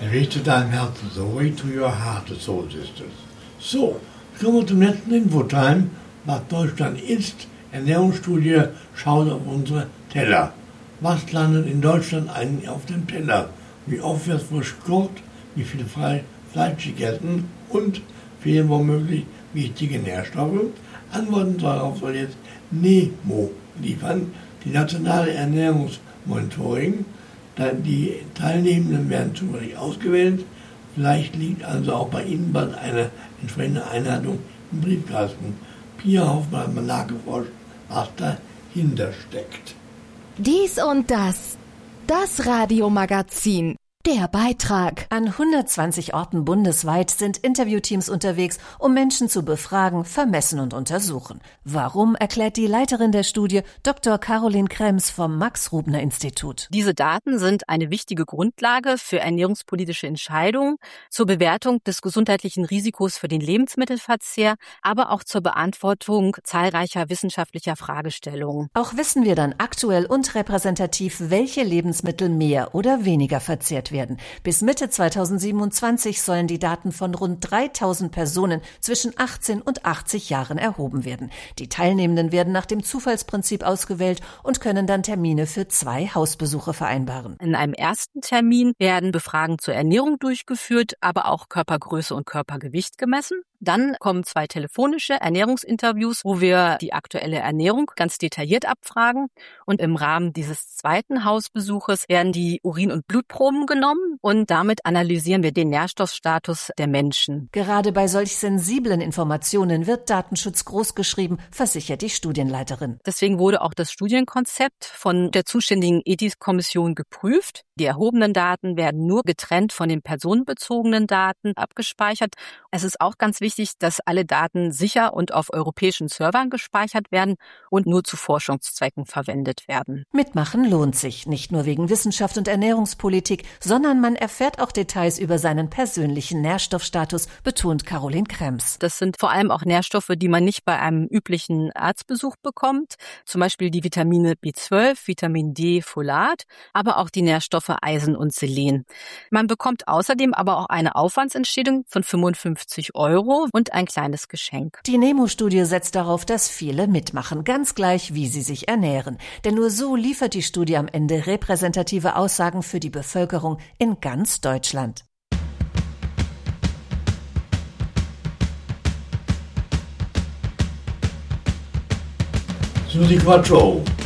Reach to deinem Herzen, the way to your heart, the Soul Sisters. So, kommen wir zum letzten Infotime, was Deutschland ist. Ernährungsstudie schaut auf unsere Teller. Was landet in Deutschland eigentlich auf dem Teller? Wie oft wird frisch gekocht? Wie viel Fleisch gegessen? Und fehlen womöglich wichtige Nährstoffe? Antworten darauf soll jetzt NEMO liefern, die nationale Ernährungsmonitoring. Die Teilnehmenden werden zufällig ausgewählt. Vielleicht liegt also auch bei Ihnen bald eine entsprechende Einladung im Briefkasten. Pia Hoffmann hat mal nachgeforscht, was dahinter steckt. Dies und das. Das Radiomagazin. Der Beitrag. An 120 Orten bundesweit sind Interviewteams unterwegs, um Menschen zu befragen, vermessen und untersuchen. Warum, erklärt die Leiterin der Studie, Dr. Caroline Krems vom Max-Rubner-Institut. Diese Daten sind eine wichtige Grundlage für ernährungspolitische Entscheidungen, zur Bewertung des gesundheitlichen Risikos für den Lebensmittelverzehr, aber auch zur Beantwortung zahlreicher wissenschaftlicher Fragestellungen. Auch wissen wir dann aktuell und repräsentativ, welche Lebensmittel mehr oder weniger verzehrt werden. Bis Mitte 2027 sollen die Daten von rund 3000 Personen zwischen 18 und 80 Jahren erhoben werden. Die Teilnehmenden werden nach dem Zufallsprinzip ausgewählt und können dann Termine für 2 Hausbesuche vereinbaren. In einem ersten Termin werden Befragungen zur Ernährung durchgeführt, aber auch Körpergröße und Körpergewicht gemessen. Dann kommen 2 telefonische Ernährungsinterviews, wo wir die aktuelle Ernährung ganz detailliert abfragen. Und im Rahmen dieses zweiten Hausbesuches werden die Urin- und Blutproben genommen und damit analysieren wir den Nährstoffstatus der Menschen. Gerade bei solch sensiblen Informationen wird Datenschutz großgeschrieben, versichert die Studienleiterin. Deswegen wurde auch das Studienkonzept von der zuständigen Ethikkommission geprüft. Die erhobenen Daten werden nur getrennt von den personenbezogenen Daten abgespeichert. Es ist auch ganz wichtig, dass alle Daten sicher und auf europäischen Servern gespeichert werden und nur zu Forschungszwecken verwendet werden. Mitmachen lohnt sich, nicht nur wegen Wissenschaft und Ernährungspolitik, sondern man erfährt auch Details über seinen persönlichen Nährstoffstatus, betont Caroline Krems. Das sind vor allem auch Nährstoffe, die man nicht bei einem üblichen Arztbesuch bekommt, zum Beispiel die Vitamine B12, Vitamin D, Folat, aber auch die Nährstoffe Eisen und Selen. Man bekommt außerdem aber auch eine Aufwandsentschädigung von 55 € und ein kleines Geschenk. Die NEMO-Studie setzt darauf, dass viele mitmachen, ganz gleich, wie sie sich ernähren. Denn nur so liefert die Studie am Ende repräsentative Aussagen für die Bevölkerung in ganz Deutschland. Susi Quattro.